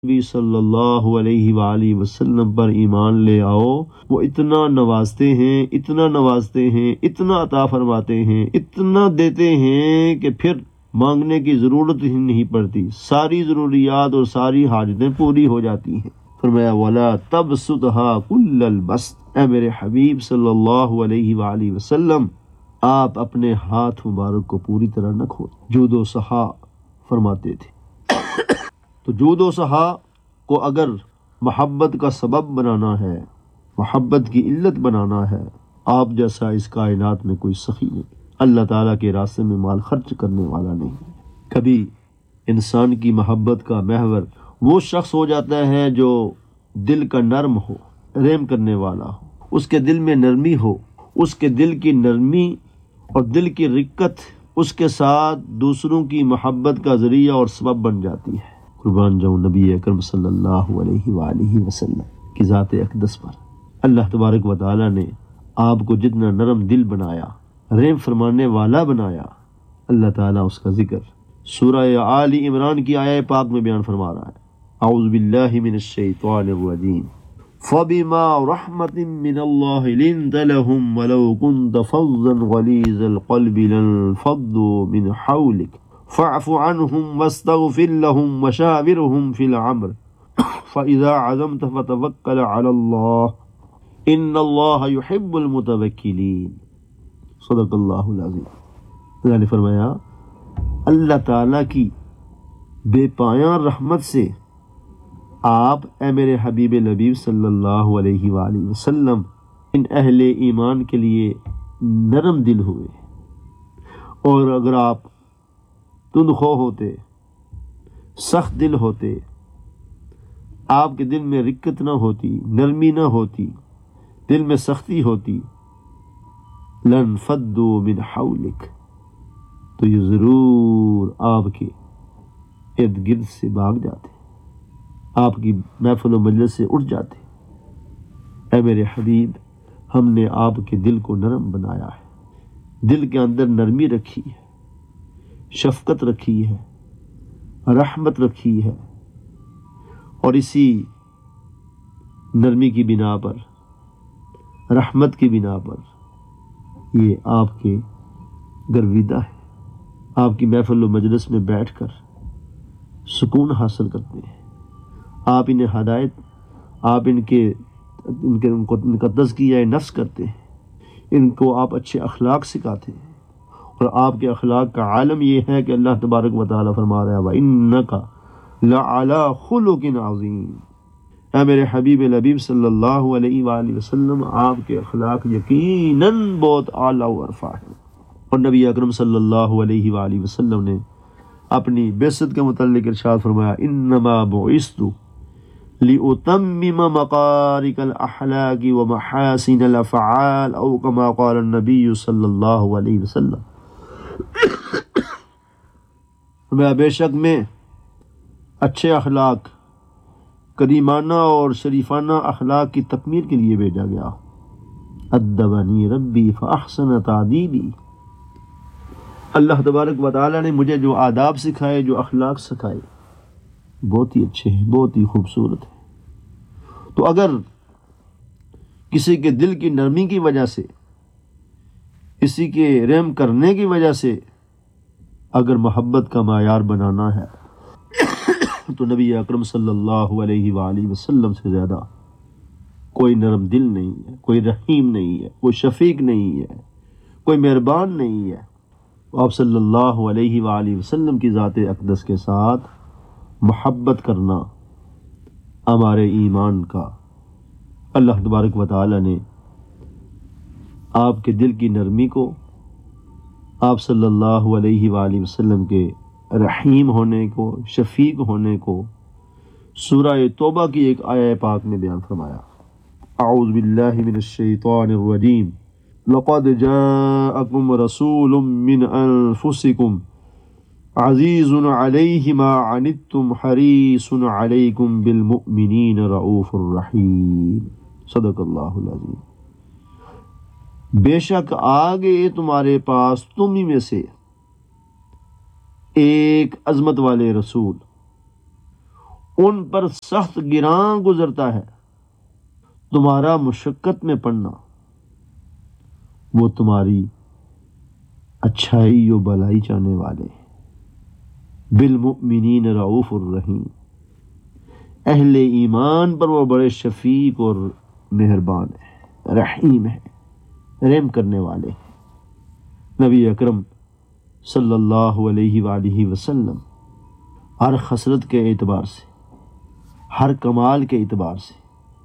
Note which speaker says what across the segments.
Speaker 1: نبی صلی اللہ علیہ وآلہ وسلم پر ایمان لے آؤ، وہ اتنا نوازتے ہیں، اتنا نوازتے ہیں، اتنا عطا فرماتے ہیں، اتنا دیتے ہیں کہ پھر مانگنے کی ضرورت ہی نہیں پڑتی، ساری ضروریات اور ساری حاجتیں پوری ہو جاتی ہیں۔ فرمایا وَلَا تَبْسُطْهَا كُلَّ الْبَسْطِ، اے میرے حبیب صلی اللہ علیہ وآلہ وسلم، آپ اپنے ہاتھ مبارک کو پوری طرح نہ کھول۔ جود و سخا فرماتے تھے۔ تو جود و سخا کو اگر محبت کا سبب بنانا ہے، محبت کی علت بنانا ہے، آپ جیسا اس کائنات میں کوئی سخی نہیں، اللہ تعالیٰ کے راستے میں مال خرچ کرنے والا نہیں۔ کبھی انسان کی محبت کا محور وہ شخص ہو جاتا ہے جو دل کا نرم ہو، رحم کرنے والا ہو، اس کے دل میں نرمی ہو، اس کے دل کی نرمی اور دل کی رقت اس کے ساتھ دوسروں کی محبت کا ذریعہ اور سبب بن جاتی ہے۔ قربان جاؤں نبی اکرم صلی اللہ علیہ وآلہ وسلم کی ذات اقدس پر۔ اللہ تبارک و تعالی نے آپ کو جتنا نرم دل بنایا، رحم فرمانے والا بنایا، اللہ تعالیٰ اس کا ذکر سورہ آل عمران کی آیہ پاک میں بیان فرما رہا ہے۔ اعوذ باللہ من الشیطان الرجیم فَبِمَا رَحْمَةٍ مِّنَ اللَّهِ لِنْتَ لَهُمْ وَلَوْ كُنْتَ فَظًّا غَلِيظَ الْقَلْبِ لَانفَضُّوا مِنْ حَوْلِكَ فَاعْفُ عَنْهُمْ وَاسْتَغْفِرْ لَهُمْ وَشَاوِرْهُمْ فِي الْأَمْرِ فَإِذَا عَزَمْتَ فَتَوَكَّلْ عَلَى اللَّهِ إِنَّ اللَّهَ يُحِبُّ الْمُتَوَكِّلِينَ۔ صدق اللہ العظیم۔ اللہ نے فرمایا اللہ تعالیٰ کی بے پایاں رحمت سے آپ اے میرے حبیب لبیب صلی اللہ علیہ وآلہ وسلم ان اہل ایمان کے لیے نرم دل ہوئے، اور اگر آپ تندخو ہوتے، سخت دل ہوتے، آپ کے دل میں رقت نہ ہوتی، نرمی نہ ہوتی، دل میں سختی ہوتی، لَانْفَضُّوا مِنْ حَوْلِكَ، تو یہ ضرور آپ کے ارد گرد سے بھاگ جاتے، آپ کی محفل و مجلس سے اٹھ جاتے۔ اے میرے حبیب، ہم نے آپ کے دل کو نرم بنایا ہے، دل کے اندر نرمی رکھی ہے، شفقت رکھی ہے، رحمت رکھی ہے، اور اسی نرمی کی بنا پر، رحمت کی بنا پر یہ آپ کے گرویدہ ہے، آپ کی محفل و مجلس میں بیٹھ کر سکون حاصل کرتے ہیں، آپ انہیں ہدایت، آپ ان کا تزکیہ نفس کرتے ہیں، ان کو آپ اچھے اخلاق سکھاتے ہیں، اور آپ کے اخلاق کا عالم یہ ہے کہ اللہ تبارک و تعالیٰ فرما رہا ہے وَإِنَّكَ لَعَلَىٰ خُلُقٍ عَظِيمٍ۔ اے میرے حبیب لبیب صلی اللہ علیہ وآلہ وسلم، آپ کے اخلاق یقیناً بہت اعلیٰ و عرفہ ہیں۔ اور نبی اکرم صلی اللہ علیہ وآلہ وسلم نے اپنی بعثت کے متعلق ارشاد فرمایا انما بعثت لأتمم مکارم الاخلاق ومحاسن الافعال او کما قال النبی صلی اللہ علیہ وسلم۔ فرمایا بے شک میں اچھے اخلاق، کریمانہ اور شریفانہ اخلاق کی تکمیل کے لیے بھیجا گیا ہوں۔ ادبنی ربی فاحسن تعدیبی، اللہ تبارک و تعالیٰ نے مجھے جو آداب سکھائے، جو اخلاق سکھائے، بہت ہی اچھے ہیں، بہت ہی خوبصورت ہیں۔ تو اگر کسی کے دل کی نرمی کی وجہ سے، کسی کے رحم کرنے کی وجہ سے اگر محبت کا معیار بنانا ہے تو نبی اکرم صلی اللہ علیہ وآلہ وسلم سے زیادہ کوئی نرم دل نہیں ہے، کوئی رحیم نہیں ہے، کوئی شفیق نہیں ہے، کوئی مہربان نہیں ہے۔ آپ صلی اللہ علیہ وآلہ وسلم کی ذات اقدس کے ساتھ محبت کرنا ہمارے ایمان کا، اللہ تبارک و تعالی نے آپ کے دل کی نرمی کو، آپ صلی اللہ علیہ وآلہ وسلم کے رحیم ہونے کو، شفیق ہونے کو سورہ توبہ کی ایک آیہ پاک میں بیان فرمایا۔ اعوذ باللہ من الشیطان الرجیم لقد جاءکم رسول من انفسکم عزیز علیہ ما عنتم حریص علیکم بالمؤمنین رؤوف الرحیم۔ صدق اللہ العظیم۔ بے شک آگے تمہارے پاس تم ہی میں سے ایک عظمت والے رسول، ان پر سخت گراں گزرتا ہے، تمہارا مشقت میں پڑنا، وہ تمہاری اچھائی و بھلائی چاہنے والے، بالمؤمنین رؤوف الرحیم، اہل ایمان پر وہ بڑے شفیق اور مہربان ہے، رحیم ہے، رحم کرنے والے ہیں۔ نبی اکرم صلی اللہ علیہ وآلہ وسلم ہر خصلت کے اعتبار سے، ہر کمال کے اعتبار سے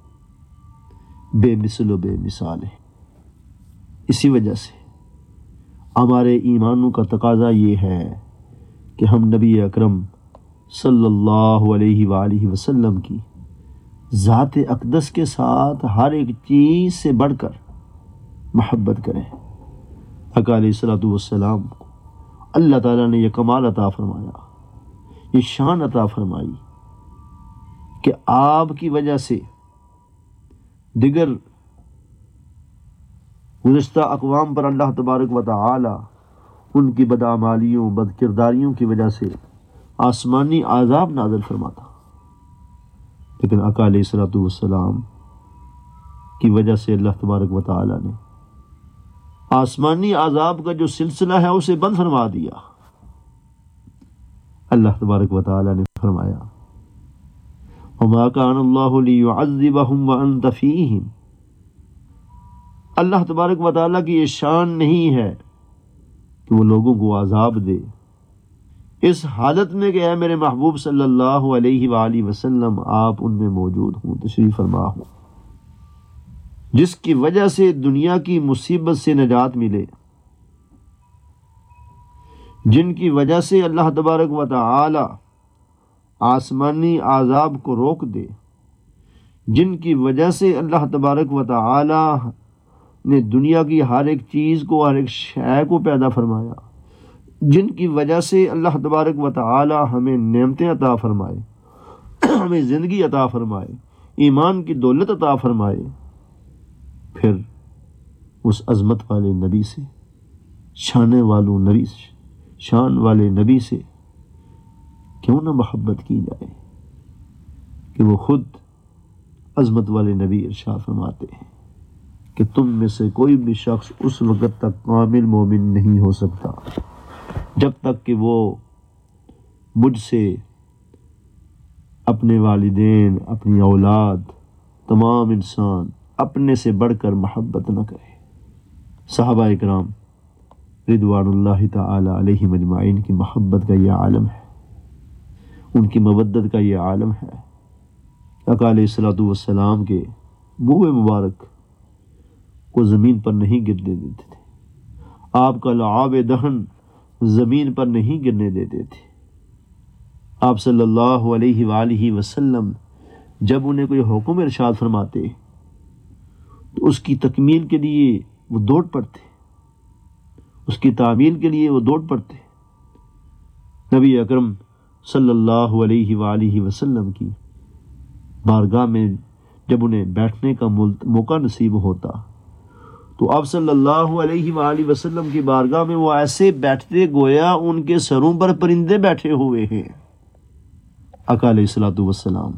Speaker 1: بے مثل و بے مثال ہے۔ اسی وجہ سے ہمارے ایمانوں کا تقاضا یہ ہے کہ ہم نبی اکرم صلی اللہ علیہ وآلہ وسلم کی ذات اقدس کے ساتھ ہر ایک چیز سے بڑھ کر محبت کریں۔ آقا علیہ الصلوۃ والسلام کو اللہ تعالیٰ نے یہ کمال عطا فرمایا، یہ شان عطا فرمائی کہ آپ کی وجہ سے دیگر گزشتہ اقوام پر اللہ تبارک و تعالی ان کی بدعمالیوں، بد کرداریوں کی وجہ سے آسمانی عذاب نازل فرماتا، لیکن آقا علیہ الصلوۃ والسلام کی وجہ سے اللہ تبارک و تعالی نے آسمانی عذاب کا جو سلسلہ ہے اسے بند فرما دیا۔ اللہ تبارک و تعالی نے فرمایا وَمَا كَانَ اللَّهُ لِيُعَذِّبَهُمْ وَأَنْتَ فِيهِمْ، اللہ تبارک و تعالیٰ کی یہ شان نہیں ہے کہ وہ لوگوں کو عذاب دے اس حالت میں کہ اے میرے محبوب صلی اللہ علیہ وآلہ وسلم آپ ان میں موجود ہوں، تشریف فرما ہوں، جس کی وجہ سے دنیا کی مصیبت سے نجات ملے، جن کی وجہ سے اللہ تبارک و تعالی آسمانی عذاب کو روک دے، جن کی وجہ سے اللہ تبارک و تعالی نے دنیا کی ہر ایک چیز کو، ہر ایک شے کو پیدا فرمایا، جن کی وجہ سے اللہ تبارک و تعالی ہمیں نعمتیں عطا فرمائے، ہمیں زندگی عطا فرمائے، ایمان کی دولت عطا فرمائے، پھر اس عظمت والے نبی سے، شان والے نبی سے کیوں نہ محبت کی جائے کہ وہ خود عظمت والے نبی ارشاد فرماتے ہیں کہ تم میں سے کوئی بھی شخص اس وقت تک کامل مومن نہیں ہو سکتا جب تک کہ وہ مجھ سے اپنے والدین، اپنی اولاد، تمام انسان اپنے سے بڑھ کر محبت نہ کرے۔ صحابہ اکرام رضوان اللہ تعالی علیہم اجمعین کی محبت کا یہ عالم ہے، ان کی مودت کا یہ عالم ہے۔ آقا علیہ الصلوۃ والسلام کے منہ مبارک کو زمین پر نہیں گرنے دیتے تھے، آپ کا لعاب دہن زمین پر نہیں گرنے دیتے تھے۔ آپ صلی اللہ علیہ وآلہ وسلم جب انہیں کوئی حکم ارشاد فرماتے تو اس کی تکمیل کے لیے وہ دوڑ پڑتے، اس کی تعمیل کے لیے وہ دوڑ پڑتے۔ نبی اکرم صلی اللہ علیہ وآلہ وسلم کی بارگاہ میں جب انہیں بیٹھنے کا موقع نصیب ہوتا تو آپ صلی اللہ علیہ وآلہ وسلم کی بارگاہ میں وہ ایسے بیٹھتے گویا ان کے سروں پر پرندے بیٹھے ہوئے ہیں۔ آقا علیہ الصلوۃ والسلام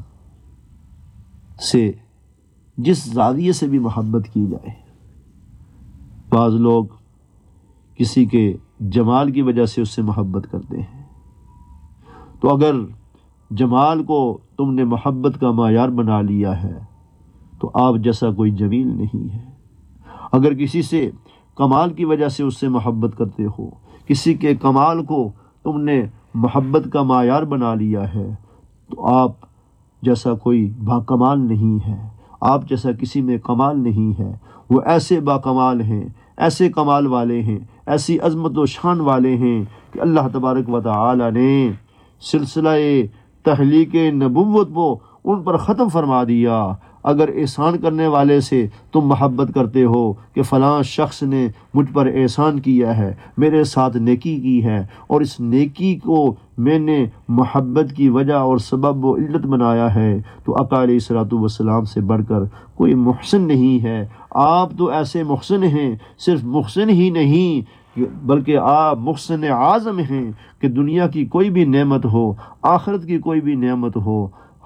Speaker 1: سے جس زاویے سے بھی محبت کی جائے، بعض لوگ کسی کے جمال کی وجہ سے اس سے محبت کرتے ہیں، تو اگر جمال کو تم نے محبت کا معیار بنا لیا ہے تو آپ جیسا کوئی جمیل نہیں ہے۔ اگر کسی سے کمال کی وجہ سے اس سے محبت کرتے ہو، کسی کے کمال کو تم نے محبت کا معیار بنا لیا ہے تو آپ جیسا کوئی باکمال نہیں ہے، آپ جیسا کسی میں کمال نہیں ہے۔ وہ ایسے باکمال ہیں، ایسے کمال والے ہیں، ایسی عظمت و شان والے ہیں کہ اللہ تبارک و تعالی نے سلسلہ تحلیق نبوت کو ان پر ختم فرما دیا۔ اگر احسان کرنے والے سے تم محبت کرتے ہو کہ فلاں شخص نے مجھ پر احسان کیا ہے، میرے ساتھ نیکی کی ہے، اور اس نیکی کو میں نے محبت کی وجہ اور سبب و علت بنایا ہے، تو آقا علیہ الصلوۃ والسلام سے بڑھ کر کوئی محسن نہیں ہے۔ آپ تو ایسے محسن ہیں، صرف محسن ہی نہیں بلکہ آپ محسن اعظم ہیں کہ دنیا کی کوئی بھی نعمت ہو، آخرت کی کوئی بھی نعمت ہو،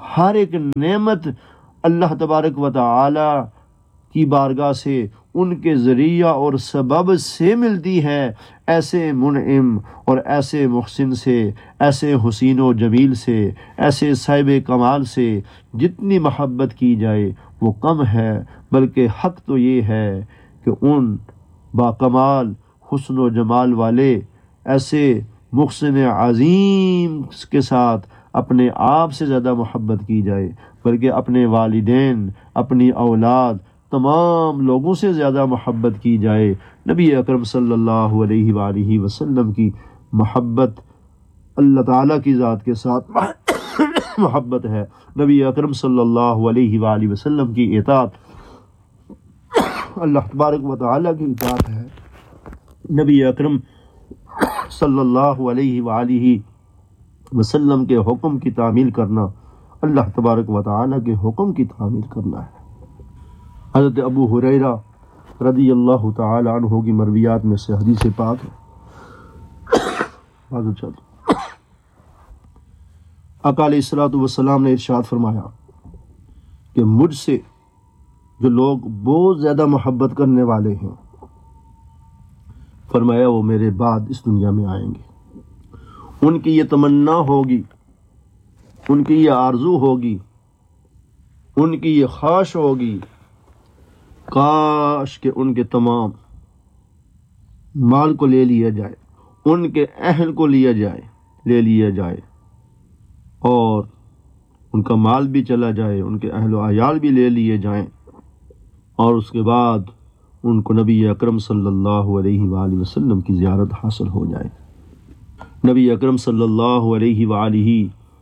Speaker 1: ہر ایک نعمت اللہ تبارک و تعالی کی بارگاہ سے ان کے ذریعہ اور سبب سے ملتی ہے. ایسے منعم اور ایسے محسن سے، ایسے حسین و جمیل سے، ایسے صاحب کمال سے جتنی محبت کی جائے وہ کم ہے، بلکہ حق تو یہ ہے کہ ان باکمال حسن و جمال والے ایسے محسن عظیم کے ساتھ اپنے آپ سے زیادہ محبت کی جائے، بلکہ اپنے والدین، اپنی اولاد، تمام لوگوں سے زیادہ محبت کی جائے. نبی اکرم صلی اللہ علیہ وآلہ وسلم کی محبت اللہ تعالیٰ کی ذات کے ساتھ محبت ہے. نبی اکرم صلی اللہ علیہ وآلہ وسلم کی اطاعت اللہ تبارک و تعالیٰ کی اطاعت ہے. نبی اکرم صلی اللہ علیہ وآلہ وسلم کے حکم کی تعمیل کرنا اللہ تبارک و تعالیٰ کے حکم کی تعمیل کرنا ہے. حضرت ابو ہریرہ رضی اللہ تعالی عنہ کی مرویات میں سے حدیث پاک ہے. آقا علیہ الصلوۃ والسلام نے ارشاد فرمایا کہ مجھ سے جو لوگ بہت زیادہ محبت کرنے والے ہیں، فرمایا وہ میرے بعد اس دنیا میں آئیں گے. ان کی یہ تمنا ہوگی، ان کی یہ آرزو ہوگی، ان کی یہ خواہش ہوگی، کاش کہ ان کے تمام مال کو لے لیا جائے، ان کے اہل کو لے لیا جائے اور ان کا مال بھی چلا جائے، ان کے اہل و عیال بھی لے لیے جائیں، اور اس کے بعد ان کو نبی اکرم صلی اللہ علیہ وآلہ وسلم کی زیارت حاصل ہو جائے. نبی اکرم صلی اللہ علیہ وآلہ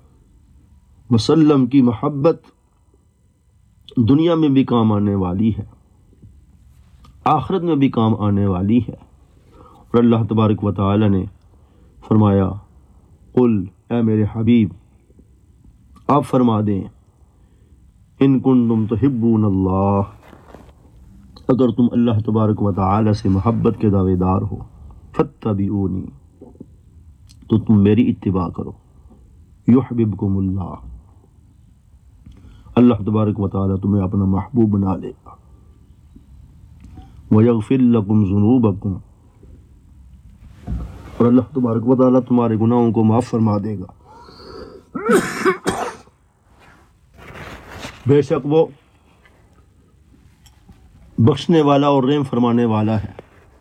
Speaker 1: وسلم کی محبت دنیا میں بھی کام آنے والی ہے، آخرت میں بھی کام آنے والی ہے. اور اللہ تبارک و تعالی نے فرمایا قل، اے میرے حبیب آپ فرما دیں، ان کنتم تحبون اللہ، اگر تم اللہ تبارک و تعالی سے محبت کے دعوے دار ہو، فاتبعونی، تو تم میری اتباع کرو، یحببکم اللہ، اللہ تبارک و تعالی تمہیں اپنا محبوب بنا لے گا. وَيَغْفِرْ لَكُمْ ذُنُوبَكُمْ، اور اللہ تبارک و تعالیٰ تمہارے گناہوں کو معاف فرما دے گا. بے شک وہ بخشنے والا اور رحم فرمانے والا ہے.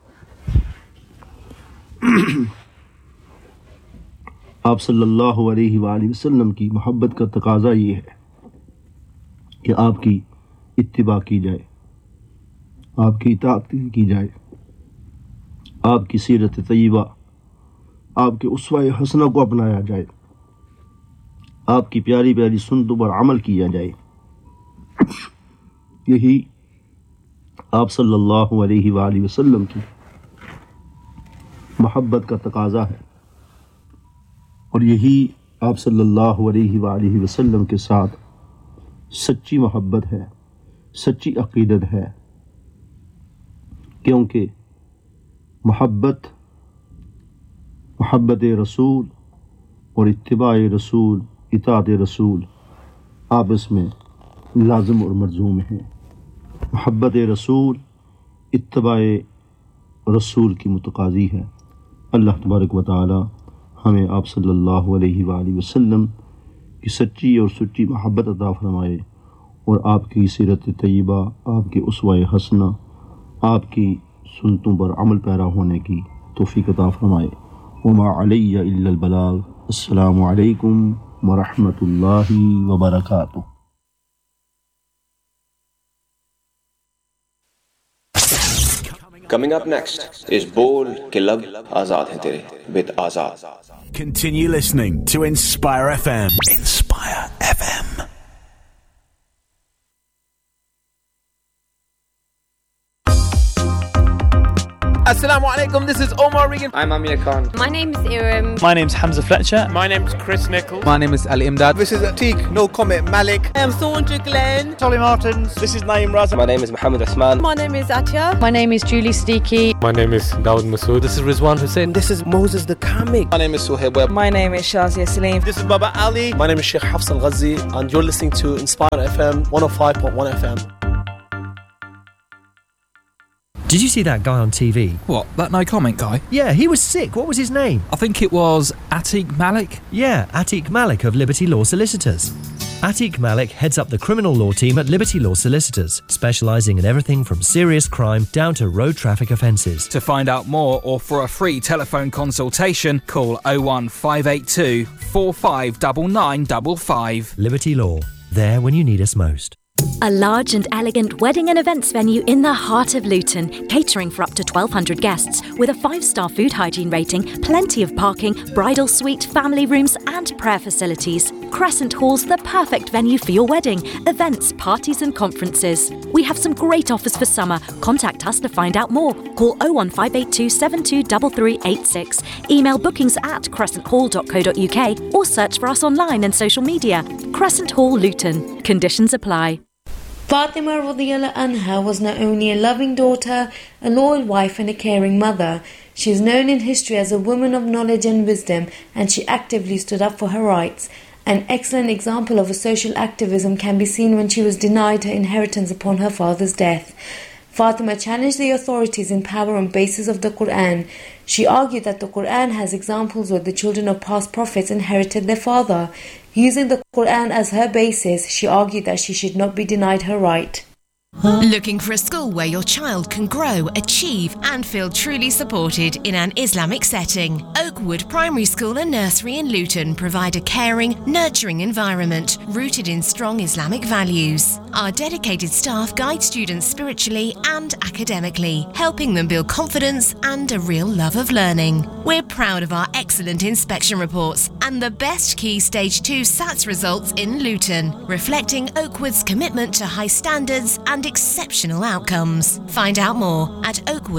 Speaker 1: آپ صلی اللہ علیہ وآلہ وسلم کی محبت کا تقاضا یہ ہے کہ آپ کی اتباع کی جائے، آپ کی اطاعت کی جائے، آپ کی سیرت طیبہ، آپ کے اسوہ حسنہ کو اپنایا جائے، آپ کی پیاری پیاری سنتوں پر عمل کیا جائے. یہی آپ صلی اللہ علیہ وآلہ وسلم کی محبت کا تقاضا ہے، اور یہی آپ صلی اللہ علیہ وآلہ وسلم کے ساتھ سچی محبت ہے، سچی عقیدت ہے. کیونکہ محبت رسول اور اتباع رسول، اطاعت رسول آپس میں لازم اور ملزوم ہیں. محبت رسول اتباع رسول کی متقاضی ہے. اللہ تبارک و تعالی ہمیں آپ صلی اللہ علیہ وآلہ وسلم کی سچی اور سچی محبت عطا فرمائے، اور آپ کی سیرت طیبہ، آپ کے اسوہ حسنہ، آپ کی سنتوں پر عمل پیرا ہونے کی توفیق عطا فرمائے. وما علی الا البلاغ. السلام علیکم ورحمۃ اللہ وبرکاتہ.
Speaker 2: Coming up next is Bol Ke Lab Azad Hain Tere with Azad.
Speaker 3: Continue listening to Inspire FM. Inspire FM.
Speaker 4: Assalamu alaikum, this is Omar Regan.
Speaker 5: I'm Amir Khan.
Speaker 6: My name's Iram.
Speaker 7: My name's Hamza Fletcher.
Speaker 4: My name's Chris Nichols.
Speaker 8: My name is Ali Imdad.
Speaker 9: This is Ateek, No Comment Malik.
Speaker 10: I am Sandra Glenn.
Speaker 7: Solly Martins. This is Naeem Raza.
Speaker 11: My name is Mohammed Osman.
Speaker 12: My name is Atya.
Speaker 13: My name is Julie Siddiqui.
Speaker 14: My name is Dawood Masood.
Speaker 15: This is Rizwan Hussain.
Speaker 16: This is Moses the Comic.
Speaker 17: My name is Suhaib Web.
Speaker 18: My name is Shazia Salim.
Speaker 19: This is Baba Ali.
Speaker 20: My name is Sheikh Hafs Al-Ghazi, and you're listening to Inspire FM 105.1 FM.
Speaker 21: Did you see that guy on TV?
Speaker 22: What, that no comment guy?
Speaker 21: Yeah, he was sick. What was his name?
Speaker 22: I think it was Atiq Malik.
Speaker 21: Yeah, Atiq Malik of Liberty Law Solicitors. Atiq Malik heads up the criminal law team at Liberty Law Solicitors, specialising in everything from serious crime down to road traffic offences.
Speaker 22: To find out more or for a free telephone consultation, call 01582 459955.
Speaker 21: Liberty Law, there when you need us most.
Speaker 23: A large and elegant wedding and events venue in the heart of Luton, catering for up to 1,200 guests, with a 5-star food hygiene rating, plenty of parking, bridal suite, family rooms and prayer facilities. Crescent Hall's the perfect venue for your wedding, events, parties and conferences. We have some great offers for summer. Contact us to find out more. Call 01582 723386. Email bookings@crescenthall.co.uk or search for us online and social media. Crescent Hall, Luton. Conditions apply.
Speaker 24: Fatima radiyallahu anha was not only a loving daughter, a loyal wife and a caring mother. She is known in history as a woman of knowledge and wisdom, and she actively stood up for her rights. An excellent example of a social activism can be seen when she was denied her inheritance upon her father's death. Fatima challenged the authorities in power on basis of the Quran. She argued that the Quran has examples where the children of past prophets inherited their father. Using the Quran as her basis, she argued that she should not be denied her right.
Speaker 25: Looking for a school where your child can grow, achieve and feel truly supported in an Islamic setting? Oakwood Primary School and Nursery in Luton provide a caring, nurturing environment rooted in strong Islamic values. Our dedicated staff guide students spiritually and academically, helping them build confidence and a real love of learning. We're proud of our excellent inspection reports and the best Key Stage 2 SATs results in Luton, reflecting Oakwood's commitment to high standards and exceptional outcomes. Find out more at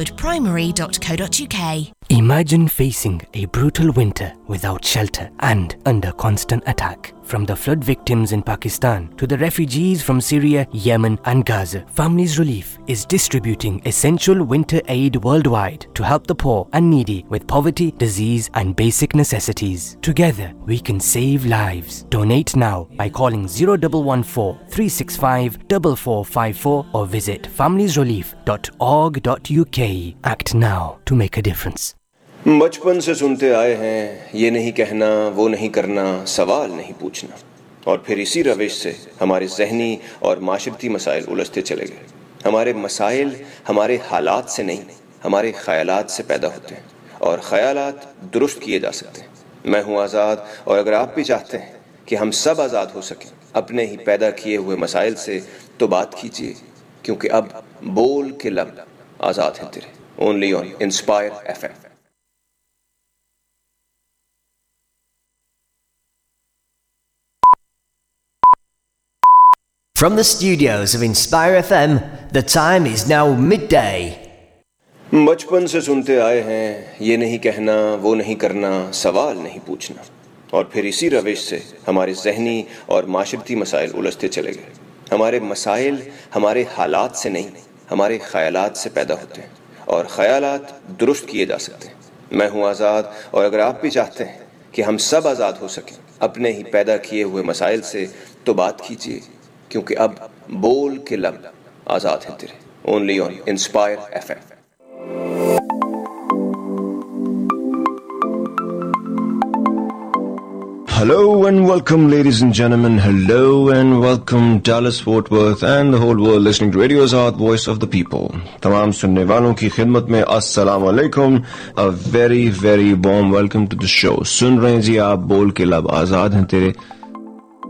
Speaker 25: oakwoodprimary.co.uk.
Speaker 26: Imagine facing a brutal winter without shelter and under constant attack. From the flood victims in Pakistan to the refugees from Syria, Yemen and Gaza, Families Relief is distributing essential winter aid worldwide to help the poor and needy with poverty, disease and basic necessities. Together, we can save lives. Donate now by calling 0114 365 4454 or visit familiesrelief.org.uk. Act now to make a difference.
Speaker 2: बचपन से सुनते आए हैं ये नहीं कहना वो नहीं करना सवाल नहीं पूछना और फिर इसी रविश से हमारे ज़हनी और माशरती मसाइल उलझते चले गए। हमारे मसाइल हमारे हालात से नहीं हमारे ख़यालात से पैदा होते हैं और ख़यालात दुरुस्त किए जा सकते हैं। मैं हूँ आज़ाद और अगर आप भी चाहते हैं कि हम सब आज़ाद हो सकें अपने ही पैदा किए हुए मसाइल से तो बात कीजिए क्योंकि अब बोल के लब आज़ाद हैं तेरे। Only on inspire FM।
Speaker 27: From the studios of Inspire FM, the time is now midday.
Speaker 2: बचपन से सुनते आए हैं ये नहीं कहना वो नहीं करना सवाल नहीं पूछना और फिर इसी रविश से हमारे ज़हनी और माशरती मसाइल उलझते चले गए। हमारे मसाइल हमारे हालात से नहीं हमारे ख़यालात से पैदा होते हैं और ख़यालात दुरुस्त किए जा सकते हैं। मैं हूँ आज़ाद और अगर आप भी चाहते हैं कि हम सब आज़ाद हो सकें अपने ही पैदा किए हुए मसाइल से तो बात कीजिए क्योंकि अब बोल के लब आज़ाद हैं तेरे। Only on inspire FM।
Speaker 1: Hello and welcome, ladies and gentlemen. Hello and welcome, Dallas, Fort Worth and the whole world listening to Radio Azad, Voice of the People. तमाम सुनने वालों की खिदमत में अस्सलाम वालेकुम. A very, very warm welcome to the show. सुन रहे हैं जी आप बोल के लब आज़ाद हैं तेरे